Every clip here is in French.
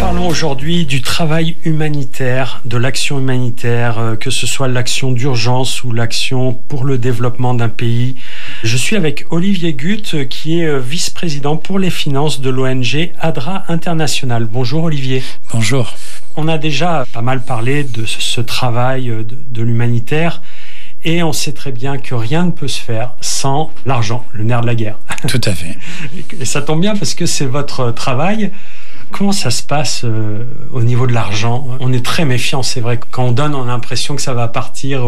parlons aujourd'hui du travail humanitaire, de l'action humanitaire, que ce soit l'action d'urgence ou l'action pour le développement d'un pays. Je suis avec Olivier Guth, qui est vice-président pour les finances de l'ONG ADRA International. Bonjour Olivier. Bonjour. On a déjà pas mal parlé de ce travail de l'humanitaire et on sait très bien que rien ne peut se faire sans l'argent, le nerf de la guerre. Tout à fait. Et ça tombe bien parce que c'est votre travail. Comment ça se passe au niveau de l'argent ? On est très méfiant, c'est vrai. Quand on donne, on a l'impression que ça va partir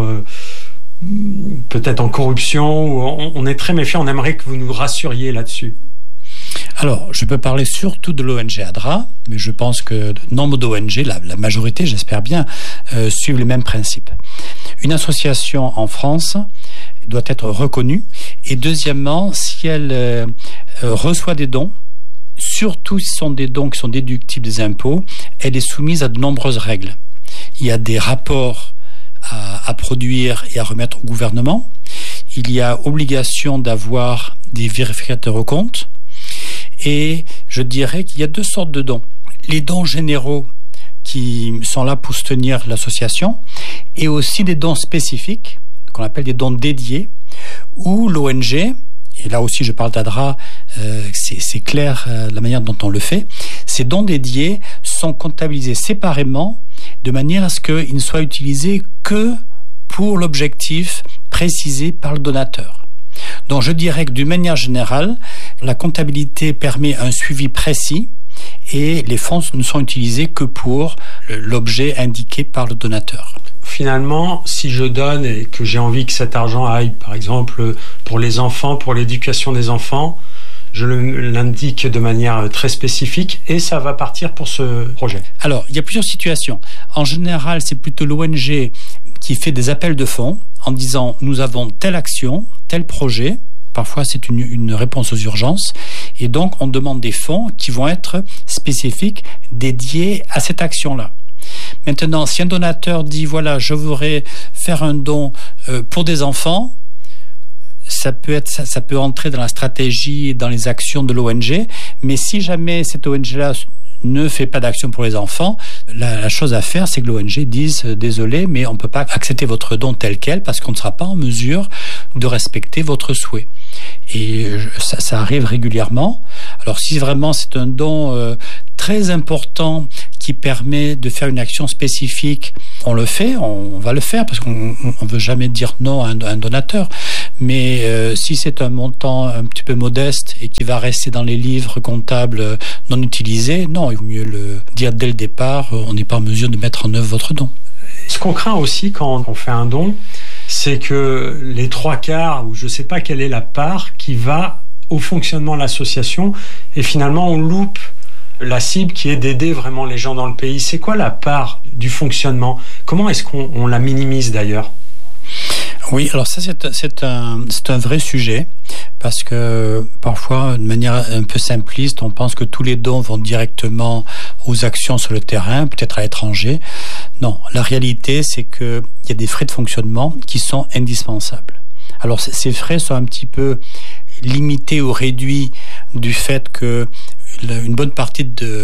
peut-être en corruption. Ou on est très méfiant, on aimerait que vous nous rassuriez là-dessus. Alors, je peux parler surtout de l'ONG ADRA, mais je pense que nombre d'ONG, la majorité, j'espère bien, suivent les mêmes principes. Une association en France doit être reconnue. Et deuxièmement, si elle reçoit des dons, surtout si ce sont des dons qui sont déductibles des impôts, elle est soumise à de nombreuses règles. Il y a des rapports à produire et à remettre au gouvernement. Il y a obligation d'avoir des vérificateurs aux comptes. Et je dirais qu'il y a deux sortes de dons. Les dons généraux qui sont là pour soutenir l'association et aussi des dons spécifiques, qu'on appelle des dons dédiés, où l'ONG, et là aussi je parle d'ADRA, c'est clair la manière dont on le fait, ces dons dédiés sont comptabilisés séparément de manière à ce qu'ils ne soient utilisés que pour l'objectif précisé par le donateur. Donc je dirais que d'une manière générale, la comptabilité permet un suivi précis et les fonds ne sont utilisés que pour l'objet indiqué par le donateur. Finalement, si je donne et que j'ai envie que cet argent aille, par exemple, pour les enfants, pour l'éducation des enfants, je l'indique de manière très spécifique et ça va partir pour ce projet. Alors, il y a plusieurs situations. En général, c'est plutôt l'ONG qui fait des appels de fonds en disant « nous avons telle action, tel projet ». Parfois, c'est une réponse aux urgences. Et donc, on demande des fonds qui vont être spécifiques, dédiés à cette action-là. Maintenant, si un donateur dit « voilà, je voudrais faire un don pour des enfants », ça peut entrer dans la stratégie et dans les actions de l'ONG. Mais si jamais cette ONG-là ne fait pas d'action pour les enfants, la chose à faire, c'est que l'ONG dise « désolé, mais on ne peut pas accepter votre don tel quel parce qu'on ne sera pas en mesure de respecter votre souhait ». Et ça arrive régulièrement. Alors si vraiment c'est un don très important qui permet de faire une action spécifique, on le fait, on va le faire parce qu'on ne veut jamais dire non à un donateur. Mais si c'est un montant un petit peu modeste et qui va rester dans les livres comptables non utilisés, non, il vaut mieux le dire dès le départ, on n'est pas en mesure de mettre en œuvre votre don. Ce qu'on craint aussi quand on fait un don, c'est que les 3/4, ou je ne sais pas quelle est la part, qui va au fonctionnement de l'association, et finalement on loupe la cible qui est d'aider vraiment les gens dans le pays. C'est quoi la part du fonctionnement ? Comment est-ce qu'on la minimise d'ailleurs ? Oui, alors ça c'est un vrai sujet parce que parfois, de manière un peu simpliste, on pense que tous les dons vont directement aux actions sur le terrain, peut-être à l'étranger. Non, la réalité c'est qu'il y a des frais de fonctionnement qui sont indispensables. Alors ces frais sont un petit peu limités ou réduits du fait que une bonne partie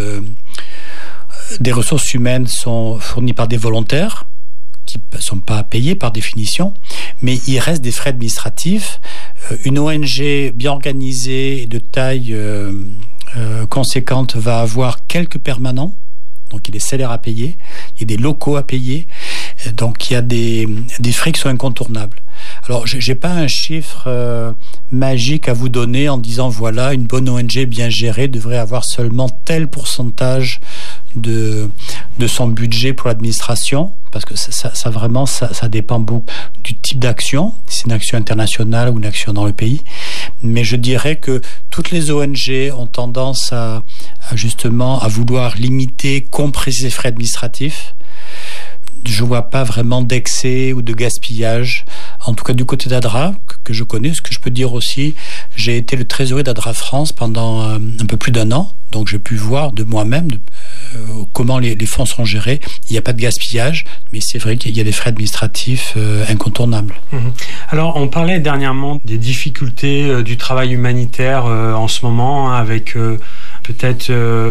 des ressources humaines sont fournies par des volontaires qui ne sont pas payés par définition, mais il reste des frais administratifs. Une ONG bien organisée et de taille conséquente va avoir quelques permanents, donc il y a des salaires à payer, il y a des locaux à payer, donc il y a des frais qui sont incontournables. Alors, j'ai pas un chiffre magique à vous donner en disant voilà, une bonne ONG bien gérée devrait avoir seulement tel pourcentage de son budget pour l'administration, parce que ça vraiment, ça dépend beaucoup du type d'action, si c'est une action internationale ou une action dans le pays. Mais je dirais que toutes les ONG ont tendance à justement à vouloir limiter, compresser les frais administratifs. Je vois pas vraiment d'excès ou de gaspillage. En tout cas, du côté d'ADRA, que je connais, ce que je peux dire aussi, j'ai été le trésorier d'ADRA France pendant un peu plus d'1 an. Donc, j'ai pu voir de moi-même comment les fonds sont gérés. Il n'y a pas de gaspillage, mais c'est vrai qu'il y a des frais administratifs incontournables. Alors, on parlait dernièrement des difficultés du travail humanitaire en ce moment, avec peut-être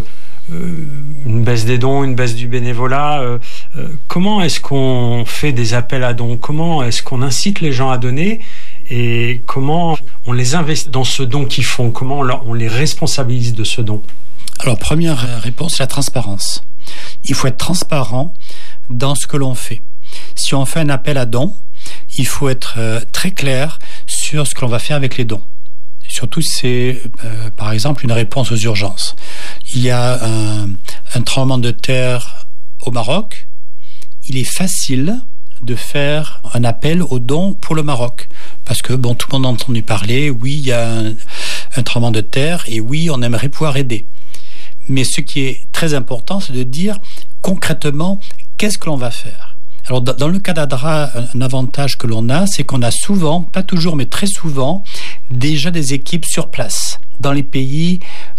une baisse des dons, une baisse du bénévolat. Comment est-ce qu'on fait des appels à dons? Comment est-ce qu'on incite les gens à donner? Et comment on les investit dans ce don qu'ils font? Comment on les responsabilise de ce don? Alors, première réponse, la transparence. Il faut être transparent dans ce que l'on fait. Si on fait un appel à dons, il faut être très clair sur ce que l'on va faire avec les dons. Surtout si c'est, par exemple, une réponse aux urgences. Il y a un tremblement de terre au Maroc. Il est facile de faire un appel aux dons pour le Maroc. Parce que, tout le monde a entendu parler, oui, il y a un tremblement de terre, et oui, on aimerait pouvoir aider. Mais ce qui est très important, c'est de dire concrètement, qu'est-ce que l'on va faire? Alors, dans le cas d'ADRA, un avantage que l'on a, c'est qu'on a souvent, pas toujours, mais très souvent, déjà des équipes sur place, dans les pays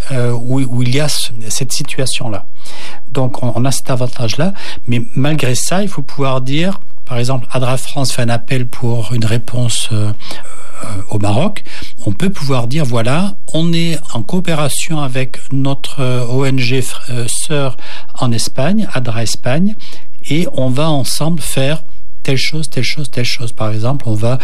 où il y a cette situation-là. Donc, on a cet avantage-là, mais malgré ça, il faut pouvoir dire, par exemple, ADRA France fait un appel pour une réponse au Maroc, on peut pouvoir dire, voilà, on est en coopération avec notre ONG sœur en Espagne, ADRA Espagne, et on va ensemble faire telle chose, telle chose, telle chose. Par exemple, on va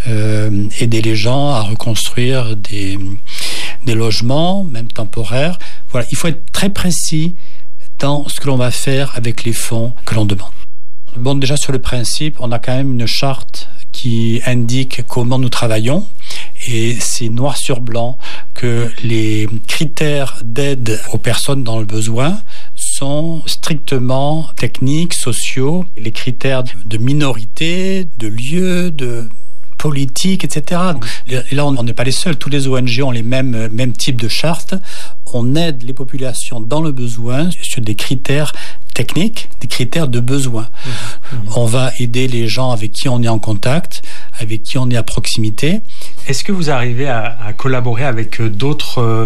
aider les gens à reconstruire des logements, même temporaires. Voilà, il faut être très précis dans ce que l'on va faire avec les fonds que l'on demande. Bon, déjà sur le principe, on a quand même une charte qui indique comment nous travaillons, et c'est noir sur blanc que les critères d'aide aux personnes dans le besoin sont strictement techniques, sociaux, les critères de minorité, de lieu, de politique, etc. Et là, on n'est pas les seuls. Tous les ONG ont les mêmes types de chartes. On aide les populations dans le besoin sur des critères techniques, des critères de besoin. On va aider les gens avec qui on est en contact, avec qui on est à proximité. Est-ce que vous arrivez à collaborer avec d'autres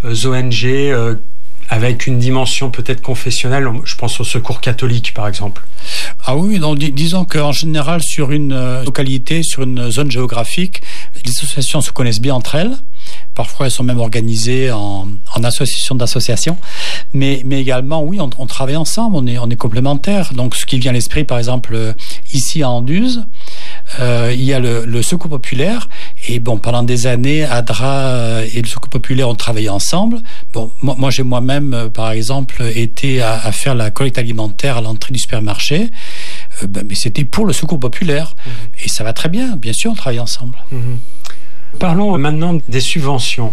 ONG avec une dimension peut-être confessionnelle? Je pense au Secours catholique, par exemple. Ah oui, donc disons qu'en général, sur une localité, sur une zone géographique, les associations se connaissent bien entre elles. Parfois, elles sont même organisées en association d'associations. Mais également, oui, on travaille ensemble, on est complémentaires. Donc, ce qui vient à l'esprit, par exemple, ici à Anduze, il y a le Secours populaire. Et pendant des années, ADRA et le Secours populaire ont travaillé ensemble. Moi j'ai moi-même, par exemple, été à faire la collecte alimentaire à l'entrée du supermarché. Mais c'était pour le Secours populaire. Et ça va très bien. Bien sûr, on travaille ensemble. Parlons maintenant des subventions.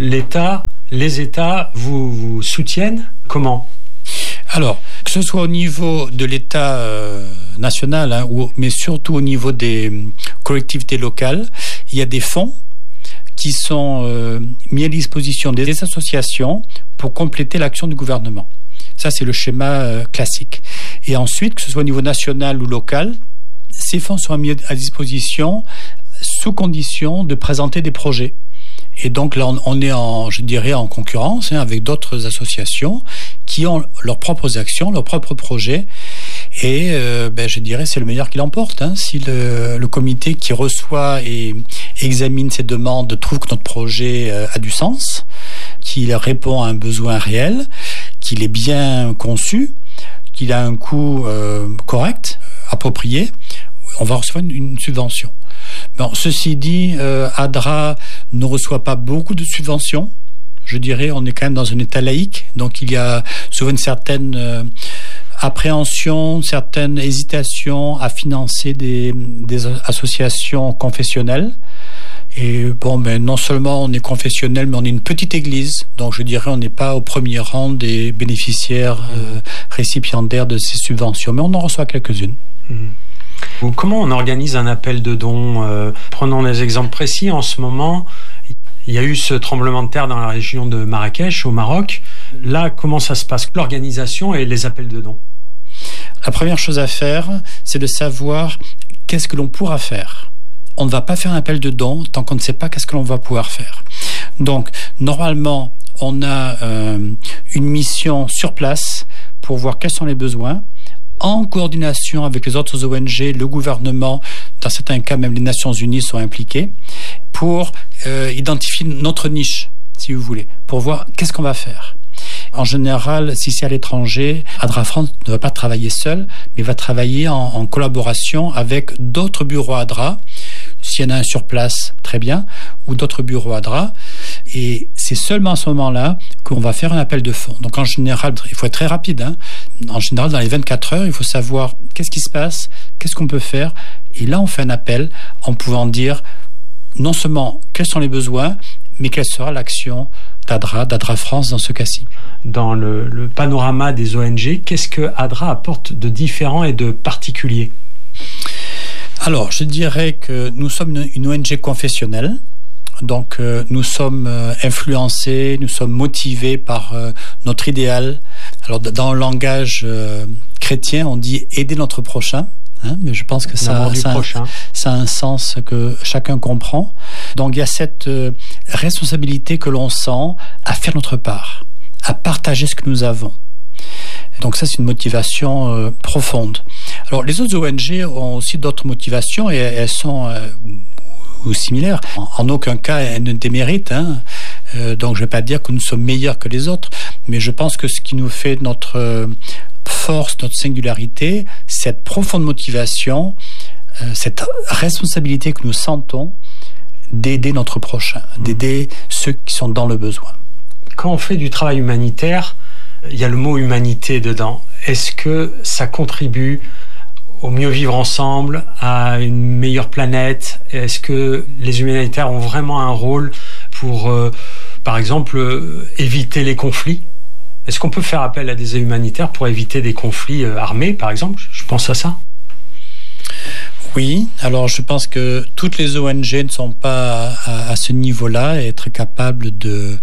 Les États vous soutiennent comment? Alors, que ce soit au niveau de l'État national, mais surtout au niveau des collectivités locales, il y a des fonds qui sont mis à disposition des associations pour compléter l'action du gouvernement. Ça, c'est le schéma classique. Et ensuite, que ce soit au niveau national ou local, ces fonds sont mis à disposition sous condition de présenter des projets. Et donc là, on est en concurrence avec d'autres associations qui ont leurs propres actions, leurs propres projets. Et je dirais c'est le meilleur qui l'emporte. Si le comité qui reçoit et examine ces demandes trouve que notre projet a du sens, qu'il répond à un besoin réel, qu'il est bien conçu, qu'il a un coût correct, approprié, on va recevoir une subvention. Ceci dit, ADRA ne reçoit pas beaucoup de subventions. Je dirais, on est quand même dans un état laïque, donc il y a souvent une certaine appréhension, une certaine hésitation à financer des associations confessionnelles. Et non seulement on est confessionnel, mais on est une petite église, donc je dirais on n'est pas au premier rang des bénéficiaires récipiendaires de ces subventions, mais on en reçoit quelques-unes. Comment on organise un appel de dons? Prenons des exemples précis. En ce moment, il y a eu ce tremblement de terre dans la région de Marrakech, au Maroc. Là, comment ça se passe, l'organisation et les appels de dons? La première chose à faire, c'est de savoir qu'est-ce que l'on pourra faire. On ne va pas faire un appel de dons tant qu'on ne sait pas qu'est-ce que l'on va pouvoir faire. Donc, normalement, on a une mission sur place pour voir quels sont les besoins, en coordination avec les autres ONG, le gouvernement, dans certains cas même les Nations Unies sont impliquées, pour identifier notre niche, si vous voulez, pour voir qu'est-ce qu'on va faire. En général, si c'est à l'étranger, ADRA France ne va pas travailler seul, mais va travailler en collaboration avec d'autres bureaux ADRA. S'il y en a un sur place, très bien, ou d'autres bureaux ADRA. Et c'est seulement à ce moment-là qu'on va faire un appel de fonds. Donc en général, il faut être très rapide. En général, dans les 24 heures, il faut savoir qu'est-ce qui se passe, qu'est-ce qu'on peut faire. Et là, on fait un appel en pouvant dire non seulement quels sont les besoins, mais quelle sera l'action d'ADRA France dans ce cas-ci. Dans le panorama des ONG, qu'est-ce que ADRA apporte de différent et de particulier ? Alors, je dirais que nous sommes une ONG confessionnelle. Donc, nous sommes influencés, nous sommes motivés par notre idéal. Alors, dans le langage chrétien, on dit aider notre prochain. Mais je pense que ça a un sens que chacun comprend. Donc, il y a cette responsabilité que l'on sent à faire notre part, à partager ce que nous avons. Donc ça, c'est une motivation profonde. Alors, les autres ONG ont aussi d'autres motivations et elles sont ou similaires. En aucun cas, elles ne déméritent. Donc, je ne vais pas dire que nous sommes meilleurs que les autres, mais je pense que ce qui nous fait notre force, notre singularité, cette profonde motivation, cette responsabilité que nous sentons d'aider notre prochain, d'aider ceux qui sont dans le besoin. Quand on fait du travail humanitaire, il y a le mot humanité dedans. Est-ce que ça contribue au mieux vivre ensemble, à une meilleure planète ? Est-ce que les humanitaires ont vraiment un rôle pour, par exemple, éviter les conflits ? Est-ce qu'on peut faire appel à des humanitaires pour éviter des conflits armés, par exemple ? Je pense à ça. Oui, alors je pense que toutes les ONG ne sont pas à ce niveau-là et être capables de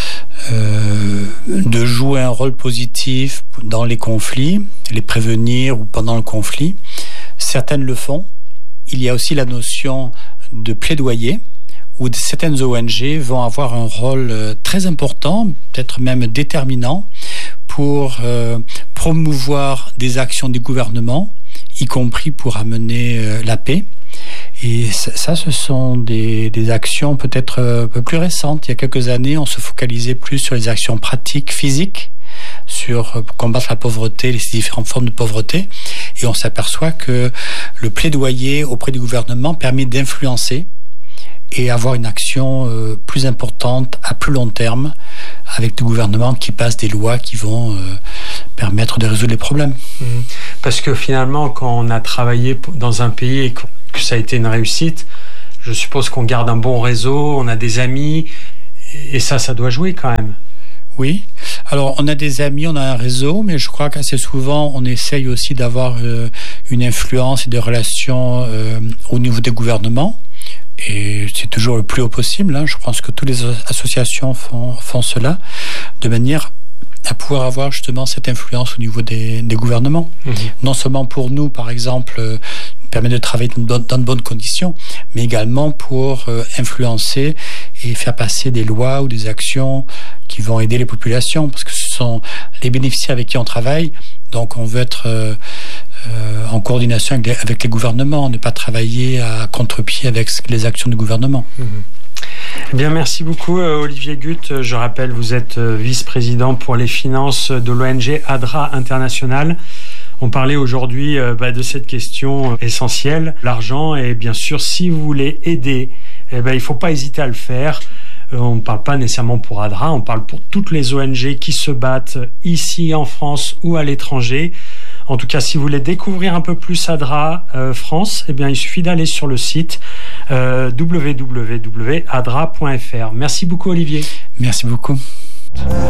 jouer un rôle positif dans les conflits, les prévenir ou pendant le conflit. Certaines le font. Il y a aussi la notion de plaidoyer, où certaines ONG vont avoir un rôle très important, peut-être même déterminant, pour promouvoir des actions du gouvernement, y compris pour amener la paix. Et ça, ce sont des actions peut-être un peu plus récentes. Il y a quelques années, on se focalisait plus sur les actions pratiques, physiques, sur combattre la pauvreté, les différentes formes de pauvreté. Et on s'aperçoit que le plaidoyer auprès du gouvernement permet d'influencer et avoir une action plus importante à plus long terme avec des gouvernements qui passent des lois qui vont permettre de résoudre les problèmes. Parce que finalement, quand on a travaillé dans un pays et que ça a été une réussite, je suppose qu'on garde un bon réseau, on a des amis, et ça doit jouer quand même. Oui, alors on a des amis, on a un réseau, mais je crois qu'assez souvent on essaye aussi d'avoir une influence et des relations au niveau des gouvernements. Et c'est toujours le plus haut possible. Je pense que toutes les associations font cela de manière à pouvoir avoir justement cette influence au niveau des gouvernements. Non seulement pour nous, par exemple, permet de travailler dans de bonnes conditions, mais également pour influencer et faire passer des lois ou des actions qui vont aider les populations, parce que ce sont les bénéficiaires avec qui on travaille. Donc on veut être en coordination avec les gouvernements, ne pas travailler à contre-pied avec les actions du gouvernement. Eh bien, merci beaucoup Olivier Gut. Je rappelle, vous êtes vice-président pour les finances de l'ONG ADRA International. On parlait aujourd'hui de cette question essentielle, l'argent, et bien sûr, si vous voulez aider, il ne faut pas hésiter à le faire. On ne parle pas nécessairement pour ADRA, on parle pour toutes les ONG qui se battent ici en France ou à l'étranger. En tout cas, si vous voulez découvrir un peu plus ADRA France, il suffit d'aller sur le site www.adra.fr. Merci beaucoup Olivier. Merci beaucoup.